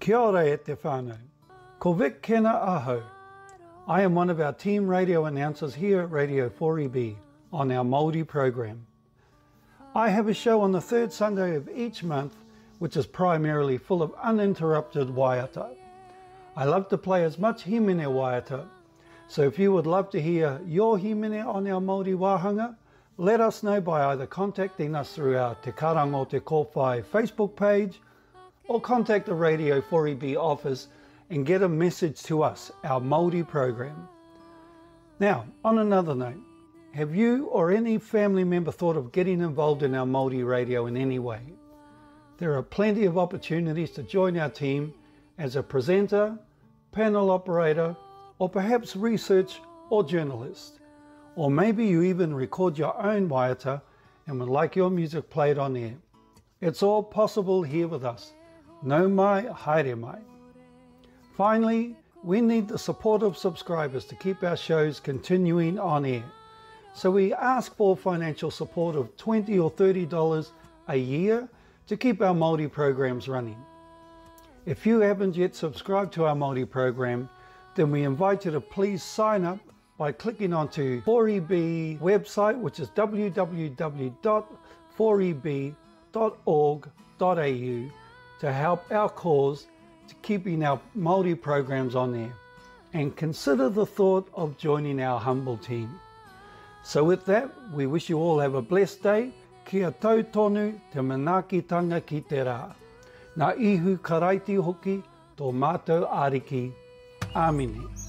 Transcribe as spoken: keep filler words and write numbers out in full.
Kia ora e te whānau. Ko Vic Kena aho. I am one of our team radio announcers here at Radio four E B on our Māori program. I have a show on the third Sunday of each month which is primarily full of uninterrupted waiata. I love to play as much himene waiata, so if you would love to hear your himene on our Māori wāhanga, let us know by either contacting us through our Te Karango Te Kōwhai Facebook page or contact the Radio four E B office and get a message to us, our Māori program. Now, on another note, have you or any family member thought of getting involved in our Māori radio in any way? There are plenty of opportunities to join our team as a presenter, panel operator, or perhaps research or journalist. Or maybe you even record your own waiata and would like your music played on air. It's all possible here with us. Nau mai, haere mai. Finally, we need the support of subscribers to keep our shows continuing on air. So we ask for financial support of twenty or thirty dollars a year to keep our Māori programs running. If you haven't yet subscribed to our Māori program, then we invite you to please sign up by clicking onto four E B website, which is w w w dot four e b dot org dot a u, to help our cause to keeping our Māori programs on air, and consider the thought of joining our humble team. So with that, we wish you all have a blessed day. Kia tautonu te manaakitanga ki te rā. Nā ihu karaiti hoki tō mātou ariki. Āmine.